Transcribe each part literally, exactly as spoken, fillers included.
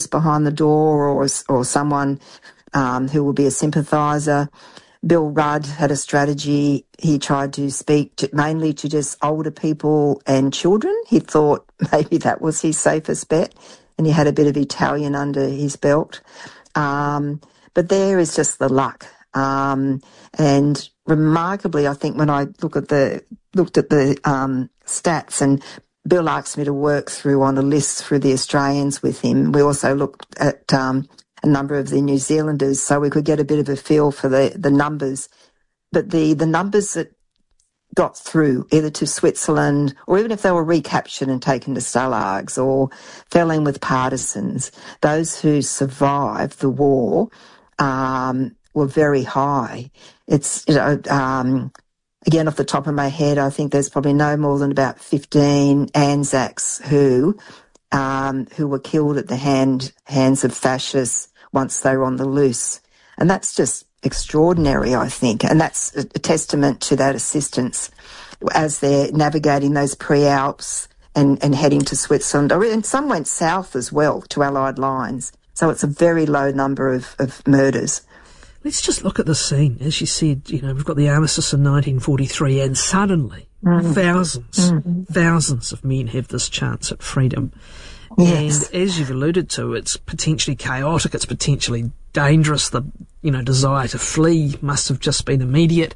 behind the door or or someone um, who will be a sympathiser. Bill Rudd had a strategy. He tried to speak to, mainly to just older people and children. He thought maybe that was his safest bet, and he had a bit of Italian under his belt. Um, but there is just the luck. Um, and remarkably, I think when I look at the looked at the um, stats, and Bill asked me to work through on a list through the Australians with him. We also looked at um, a number of the New Zealanders, so we could get a bit of a feel for the, the numbers. But the, the numbers that got through either to Switzerland, or even if they were recaptured and taken to Stalags or fell in with partisans, those who survived the war um, were very high. It's, you know, um, again, off the top of my head, I think there's probably no more than about fifteen Anzacs who um, who were killed at the hand hands of fascists once they were on the loose. And that's just extraordinary, I think. And that's a, a testament to that assistance as they're navigating those pre-Alps and, and heading to Switzerland. And some went south as well to Allied lines. So it's a very low number of, of murders. Let's just look at the scene. As you said, you know, we've got the armistice in nineteen forty-three, and suddenly mm. thousands, mm. thousands of men have this chance at freedom. Yes. And as you've alluded to, it's potentially chaotic, it's potentially dangerous. The, you know, desire to flee must have just been immediate.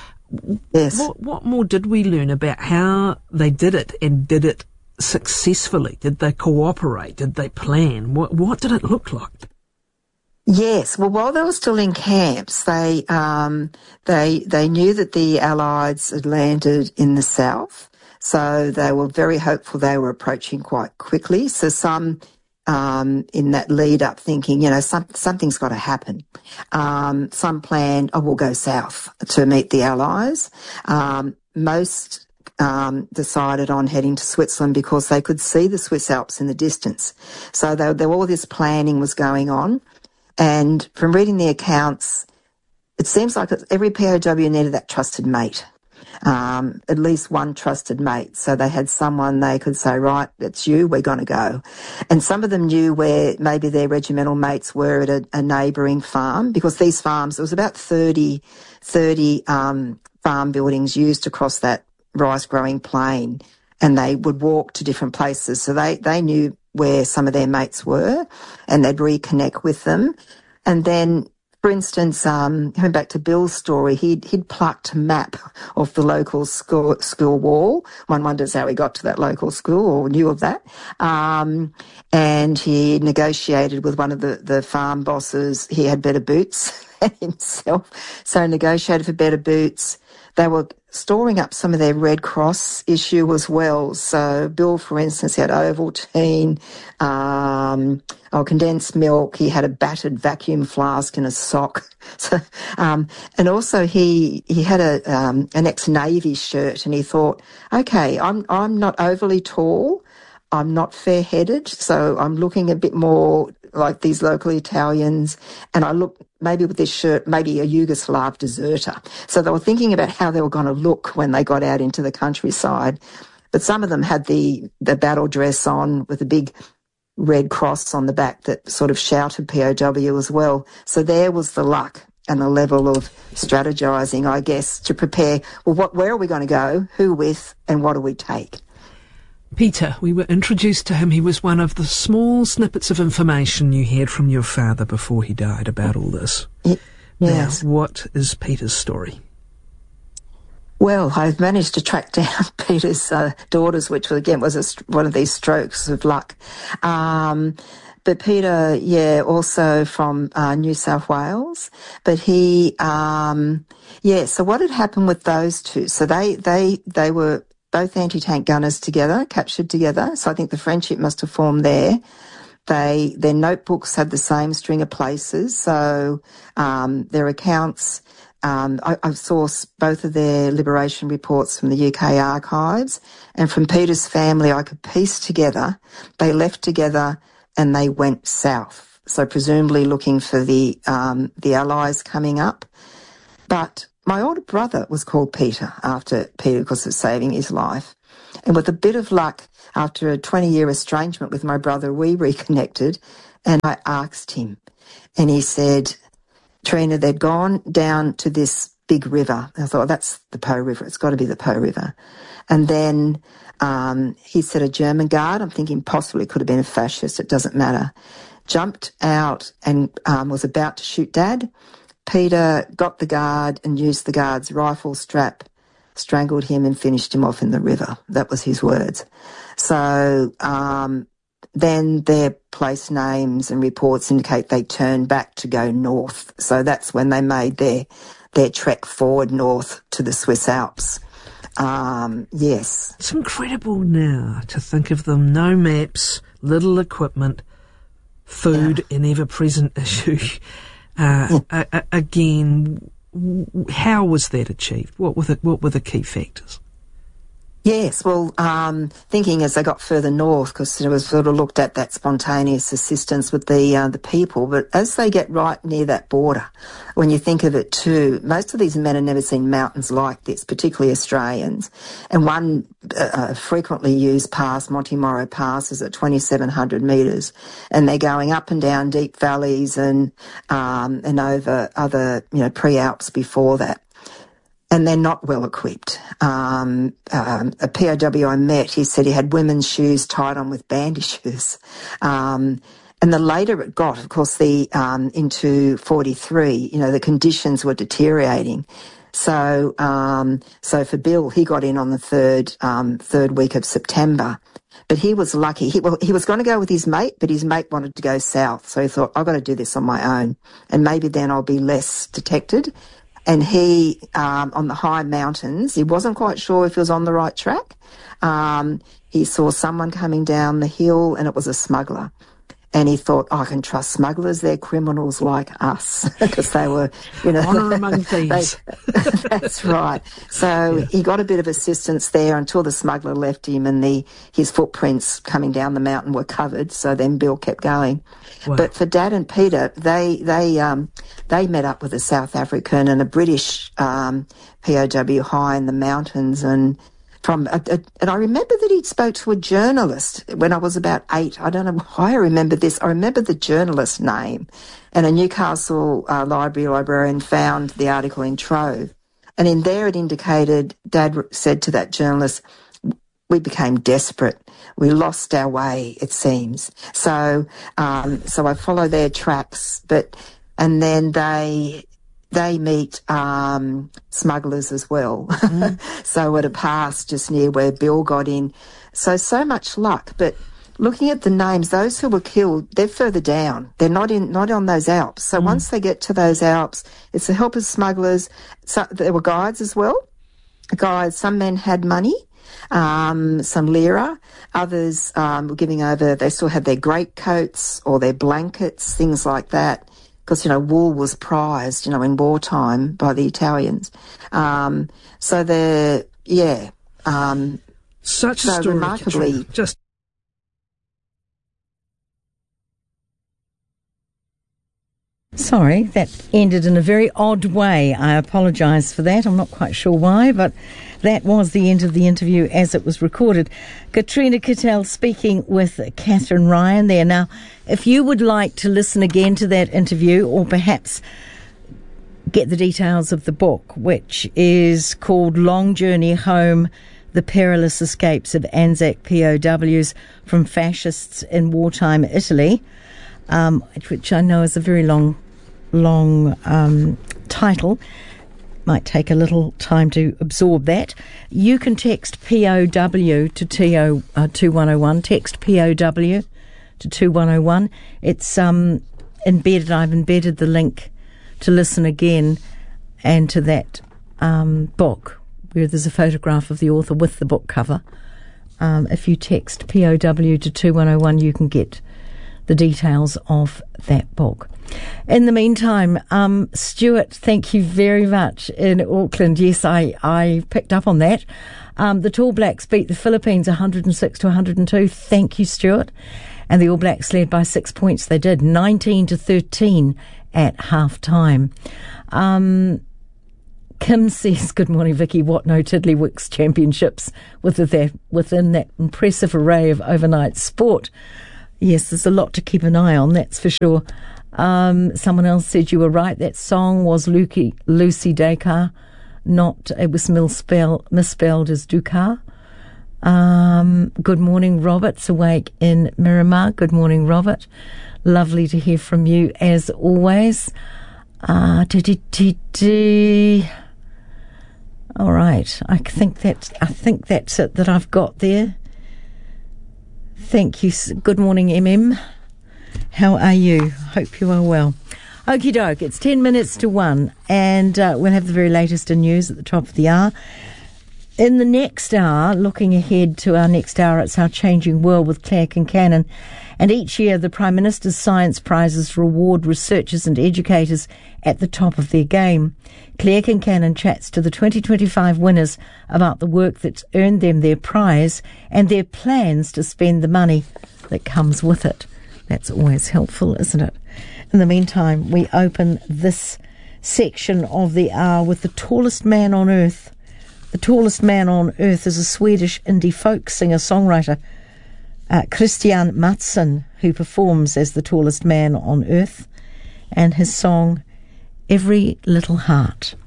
Yes. What, what more did we learn about how they did it, and did it successfully? Did they cooperate? Did they plan? What, what did it look like? Yes. Well, while they were still in camps, they um, they they knew that the Allies had landed in the south, so they were very hopeful they were approaching quite quickly. So some um, in that lead up thinking, you know, some, something's got to happen. Um, some planned, oh, we'll go south to meet the Allies. Um, most um, decided on heading to Switzerland because they could see the Swiss Alps in the distance. So they, they, all this planning was going on. And from reading the accounts, it seems like every P O W needed that trusted mate, um, at least one trusted mate. So they had someone they could say, right, it's you, we're going to go. And some of them knew where maybe their regimental mates were at a, a neighbouring farm, because these farms, there was about thirty, thirty um, farm buildings used across that rice-growing plain, and they would walk to different places. So they, they knew where some of their mates were, and they'd reconnect with them. And then, for instance, um, coming back to Bill's story, he'd, he'd plucked a map off the local school, school wall. One wonders how he got to that local school or knew of that. Um, and he negotiated with one of the, the farm bosses. He had better boots than himself, so negotiated for better boots. They were storing up some of their Red Cross issue as well. So Bill, for instance, had Ovaltine, um, oh, condensed milk. He had a battered vacuum flask in a sock. So, um, and also he he had a um, an ex-Navy shirt, and he thought, okay, I'm I'm not overly tall, I'm not fair-headed, so I'm looking a bit more like these local Italians, and I look maybe with this shirt, maybe a Yugoslav deserter. So they were thinking about how they were going to look when they got out into the countryside. But some of them had the, the battle dress on with a big red cross on the back that sort of shouted P O W as well. So there was the luck and the level of strategizing, I guess, to prepare, well, what, where are we going to go, who with, and what do we take? Peter, we were introduced to him. He was one of the small snippets of information you heard from your father before he died about all this. Y- yes. Now, what is Peter's story? Well, I've managed to track down Peter's uh, daughters, which again was a, one of these strokes of luck. Um, but Peter, yeah, also from uh, New South Wales. But he, um, yeah, so what had happened with those two? So they, they, they were both anti-tank gunners together, captured together. So I think the friendship must have formed there. They, their notebooks had the same string of places. So, um, their accounts, um, I, I saw both of their liberation reports from the U K archives, and from Peter's family, I could piece together. They left together and they went south. So presumably looking for the, um, the Allies coming up. But my older brother was called Peter after Peter because of saving his life. And with a bit of luck, after a twenty-year estrangement with my brother, we reconnected, And I asked him, and he said, Trina, they'd gone down to this big river. I thought, oh, that's the Po River. It's got to be the Po River. And then um, he said a German guard, I'm thinking possibly it could have been a fascist, it doesn't matter, jumped out and um, was about to shoot Dad. Peter got the guard and used the guard's rifle strap, strangled him and finished him off in the river. That was his words. So um, then their place names and reports indicate they turned back to go north. So that's when they made their their trek forward north to the Swiss Alps. Um, yes. It's incredible now to think of them, no maps, little equipment, food, yeah. an ever-present issue. Uh, yeah. a, a, again, how was that achieved? What were the, what were the key factors? Yes, well, um, thinking as they got further north, because it was sort of looked at that spontaneous assistance with the uh, the people, but as they get right near that border, when you think of it too, most of these men have never seen mountains like this, particularly Australians. And one uh, frequently used pass, Monte Moro Pass, is at twenty-seven hundred metres, and they're going up and down deep valleys and um, and over other, you know, pre-Alps before that. And they're not well equipped. Um, um, a P O W I met, he said he had women's shoes tied on with bandages. Um, and the later it got, of course, the um, into forty-three, you know, the conditions were deteriorating. So, um, so for Bill, he got in on the third um, third week of September. But he was lucky. He, well, he was going to go with his mate, but his mate wanted to go south. So he thought, I've got to do this on my own, and maybe then I'll be less detected. And he, um, on the high mountains, he wasn't quite sure if he was on the right track. Um, he saw someone coming down the hill, and it was a smuggler. And he thought, oh, I can trust smugglers, they're criminals like us, because they were, you know. Honour among thieves. They, that's right. So yeah. He got a bit of assistance there until the smuggler left him, and the his footprints coming down the mountain were covered. So then Bill kept going. Wow. But for Dad and Peter, they they um they met up with a South African and a British um, P O W high in the mountains, and from a, a, and I remember that he spoke to a journalist when I was about eight. I don't know why I remember this. I remember the journalist's name, and a Newcastle uh, library librarian found the article in Trove, and in there it indicated Dad said to that journalist, we became desperate. We lost our way, it seems. So, um, so I follow their tracks, but, and then they, they meet, um, smugglers as well. Mm. So at a pass just near where Bill got in. So, so much luck. But looking at the names, those who were killed, they're further down. They're not in, not on those Alps. So mm. once they get to those Alps, it's the help of smugglers. So there were guides as well. Guides, some men had money. Um, some lira, others um, were giving over, they still had their greatcoats or their blankets, things like that, because, you know, wool was prized, you know, in wartime by the Italians. Um, so they're, yeah. Um, Such so a story, remarkably, Katrina. Just Sorry, that ended in a very odd way. I apologise for that. I'm not quite sure why, but that was the end of the interview as it was recorded. Katrina Kittel speaking with Catherine Ryan there. Now, if you would like to listen again to that interview, or perhaps get the details of the book, which is called Long Journey Home, The Perilous Escapes of Anzac P O Ws from Fascists in Wartime Italy, um, which I know is a very long long um, title. Might take a little time to absorb that. You can text P O W to T O uh, two one oh one. Text P O W to two one oh one. It's um, embedded. I've embedded the link to listen again and to that um, book where there's a photograph of the author with the book cover. Um, if you text P O W to two one oh one, you can get the details of that book. In the meantime, um, Stuart, thank you very much in Auckland. Yes, I, I picked up on that. Um, the Tall Blacks beat the Philippines one hundred six to one hundred two. Thank you, Stuart. And the All Blacks led by six points. They did nineteen to thirteen at half time. Um, Kim says, good morning, Vicky. What no Tiddlywicks championships within that, within that impressive array of overnight sport. Yes, there's a lot to keep an eye on, that's for sure. Um, someone else said you were right. That song was Lucy, Lucy Dacre, not, it was misspelled, misspelled as Dukar. Um, good morning, Robert's awake in Miramar. Good morning, Robert. Lovely to hear from you as always. Uh, All right, I think that I think that's it that I've got there. Thank you. Good morning, M M. How are you? Hope you are well. Okie doke, it's ten minutes to one, and uh, we'll have the very latest in news at the top of the hour. In the next hour, looking ahead to our next hour, it's Our Changing World with Claire Kincannon. And each year, the Prime Minister's Science Prizes reward researchers and educators at the top of their game. Claire Kincannon chats to the twenty twenty-five winners about the work that's earned them their prize and their plans to spend the money that comes with it. That's always helpful, isn't it? In the meantime, we open this section of the hour with the tallest man on earth. The tallest man on earth is a Swedish indie folk singer-songwriter, uh, Christian Mattsson, who performs as the tallest man on earth, and his song, Every Little Heart.